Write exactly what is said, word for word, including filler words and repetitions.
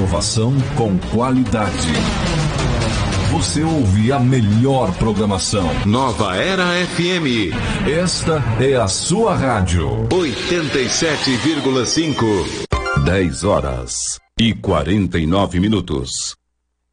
Inovação com qualidade. Você ouve a melhor programação. Nova Era F M. Esta é a sua rádio. oitenta e sete vírgula cinco. dez horas e quarenta e nove minutos.